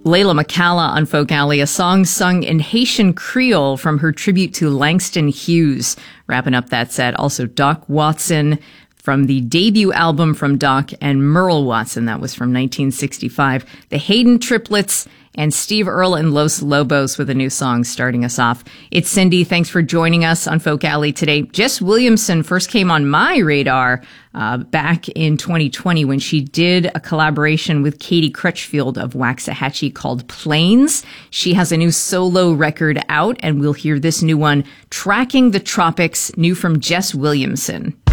Layla McCalla on Folk Alley, a song sung in Haitian Creole from her tribute to Langston Hughes. Wrapping up that set, also Doc Watson from the debut album from Doc, and Merle Watson, that was from 1965. The Hayden Triplets and Steve Earle and Los Lobos with a new song starting us off. It's Cindy. Thanks for joining us on Folk Alley today. Jess Williamson first came on my radar back in 2020 when she did a collaboration with Katie Crutchfield of Waxahachie called Plains. She has a new solo record out, and we'll hear this new one, Tracking the Tropics, new from Jess Williamson.